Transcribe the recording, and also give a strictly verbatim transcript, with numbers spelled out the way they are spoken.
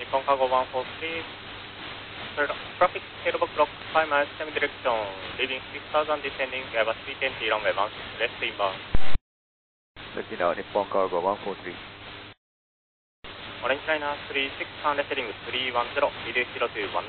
Nippon Cargo one four three, traffic tailbox block five miles, same direction, leaving six thousand, descending Airbus three twenty, runway one six, left inbound. Decina, Nippon Cargo one four three. Orange liner three six, Hanley heading three one zero, release zero two one